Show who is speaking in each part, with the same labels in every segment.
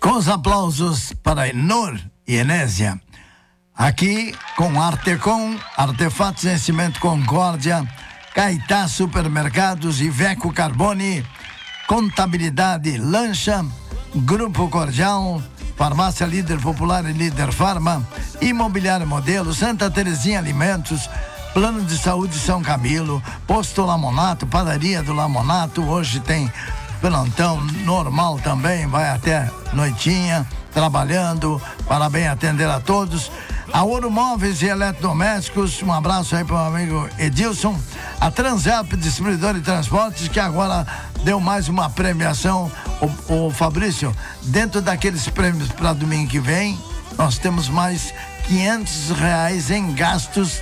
Speaker 1: Com os aplausos para Enor e Enésia. Aqui com Artecom, Artefatos em Cimento Concórdia, Caetá Supermercados, Iveco Carbone, Contabilidade Lancha, Grupo Cordial, Farmácia Líder Popular e Líder Farma, Imobiliário Modelo, Santa Terezinha Alimentos, Plano de Saúde São Camilo, Posto Lamonato, Padaria do Lamonato, hoje tem plantão normal também, vai até noitinha, trabalhando, parabéns, atender a todos. A Ouro Móveis e Eletrodomésticos, um abraço aí para o amigo Edilson. A Transelp, distribuidor de transportes, que agora deu mais uma premiação. O Fabrício, dentro daqueles prêmios para domingo que vem, nós temos mais R$500 em gastos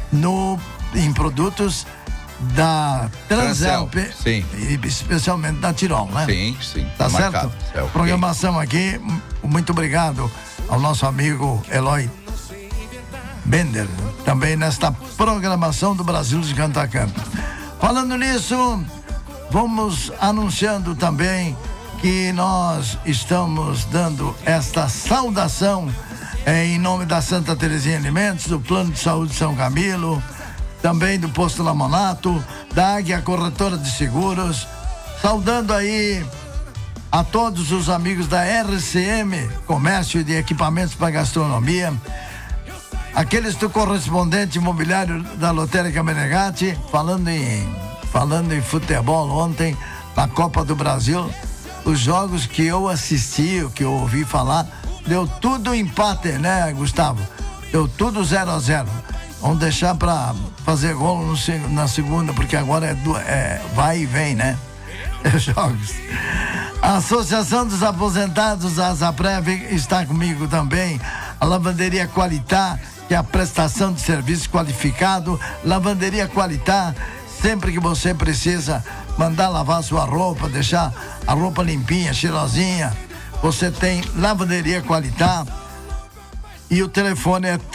Speaker 1: em produtos da Transelp,
Speaker 2: sim.
Speaker 1: Especialmente da Tirol, né?
Speaker 2: Sim.
Speaker 1: Tá certo? Programação aqui, muito obrigado ao nosso amigo Eloy Bender, também nesta programação do Brasil de Canto a Canto. Falando nisso, vamos anunciando também que nós estamos dando esta saudação em nome da Santa Terezinha Alimentos, do Plano de Saúde São Camilo, também do Posto Lamonato, da Águia Corretora de Seguros, saudando aí a todos os amigos da RCM, Comércio de Equipamentos para Gastronomia, aqueles do correspondente imobiliário da Lotérica Menegatti, falando em futebol ontem, na Copa do Brasil, os jogos que eu assisti, que eu ouvi falar, deu tudo empate, né, Gustavo? Deu tudo 0-0. Vamos deixar para fazer gol na segunda, porque agora vai e vem, né? Jogos. A Associação dos Aposentados, a Asaprev, está comigo também. A Lavanderia Qualitá, que é a prestação de serviço qualificado. Lavanderia Qualitá, sempre que você precisa mandar lavar sua roupa, deixar a roupa limpinha, cheirosinha, você tem Lavanderia Qualitá. E o telefone é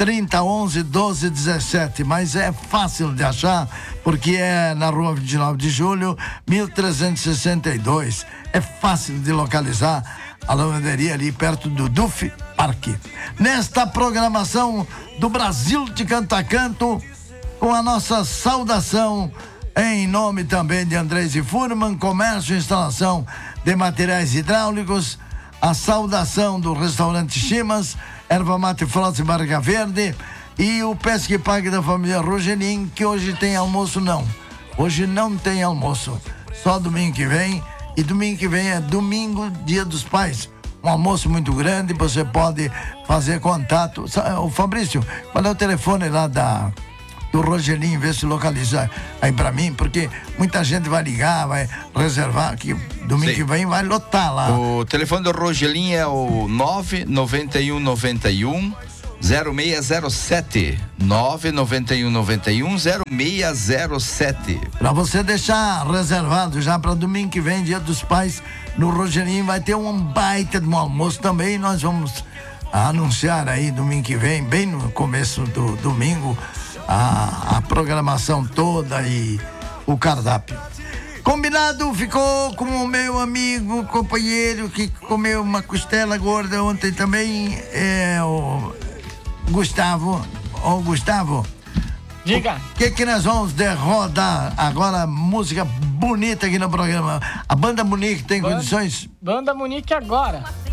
Speaker 1: 3011-1217, mas é fácil de achar, porque é na rua 29 de julho, 1362. É fácil de localizar a lavanderia ali perto do Duf Parque. Nesta programação do Brasil de Canto a Canto, com a nossa saudação em nome também de Andrés e Furman, Comércio e Instalação de Materiais Hidráulicos, a saudação do Restaurante Chimas, Erva Mate Frota e Barriga Verde, e o Pesque e Pague da família Rogelin, que hoje tem almoço não. Hoje não tem almoço, só domingo que vem, e domingo que vem é domingo, Dia dos Pais. Um almoço muito grande, você pode fazer contato. O Fabrício, qual é o telefone lá do Rogelinho, ver se localiza aí pra mim, porque muita gente vai ligar, vai reservar, que domingo que vem vai lotar lá.
Speaker 2: O telefone do Rogelinho é o 99191 0607 99191 0607.
Speaker 1: Pra você deixar reservado já pra domingo que vem, Dia dos Pais, no Rogelinho vai ter um baita de um almoço também. Nós vamos anunciar aí domingo que vem, bem no começo do domingo, a programação toda e o cardápio. Combinado ficou com o meu amigo, companheiro, que comeu uma costela gorda ontem também, o Gustavo. Ô Gustavo,
Speaker 3: diga.
Speaker 1: O que nós vamos rodar agora? Música bonita aqui no programa. A Banda Munique tem condições?
Speaker 3: Banda Munique agora.